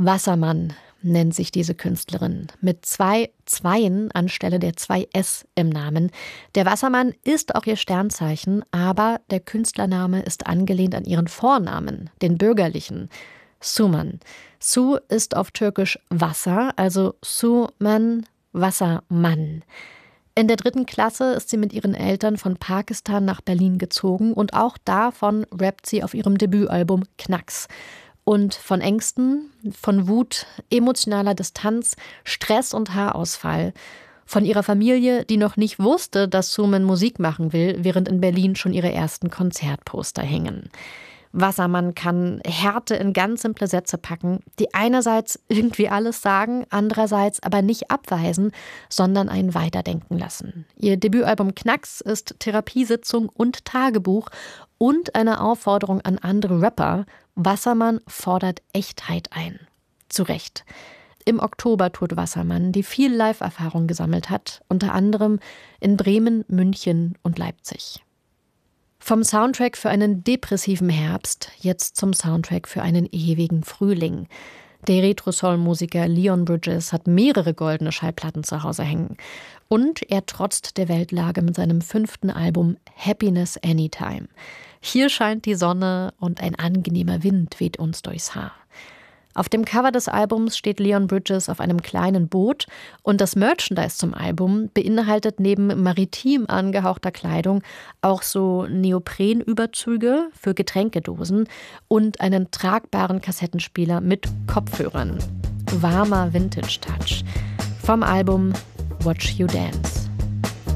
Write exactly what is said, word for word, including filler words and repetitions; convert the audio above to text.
Wassermann nennt sich diese Künstlerin, mit zwei Zweien anstelle der zwei S im Namen. Der Wassermann ist auch ihr Sternzeichen, aber der Künstlername ist angelehnt an ihren Vornamen, den bürgerlichen, Suman. Su ist auf Türkisch Wasser, also Suman, Wassermann. In der dritten Klasse ist sie mit ihren Eltern von Pakistan nach Berlin gezogen und auch davon rappt sie auf ihrem Debütalbum Knacks. Und von Ängsten, von Wut, emotionaler Distanz, Stress und Haarausfall. Von ihrer Familie, die noch nicht wusste, dass Suman Musik machen will, während in Berlin schon ihre ersten Konzertposter hängen. Wassermann kann Härte in ganz simple Sätze packen, die einerseits irgendwie alles sagen, andererseits aber nicht abweisen, sondern einen weiterdenken lassen. Ihr Debütalbum Knacks ist Therapiesitzung und Tagebuch und eine Aufforderung an andere Rapper. Wassermann fordert Echtheit ein. Zu Recht. Im Oktober tourt Wassermann, die viel Live-Erfahrung gesammelt hat, unter anderem in Bremen, München und Leipzig. Vom Soundtrack für einen depressiven Herbst jetzt zum Soundtrack für einen ewigen Frühling. Der Retro-Soul-Musiker Leon Bridges hat mehrere goldene Schallplatten zu Hause hängen. Und er trotzt der Weltlage mit seinem fünften Album Happiness Anytime. Hier scheint die Sonne und ein angenehmer Wind weht uns durchs Haar. Auf dem Cover des Albums steht Leon Bridges auf einem kleinen Boot und das Merchandise zum Album beinhaltet neben maritim angehauchter Kleidung auch so Neoprenüberzüge für Getränkedosen und einen tragbaren Kassettenspieler mit Kopfhörern. Warmer Vintage-Touch. Vom Album Watch You Dance.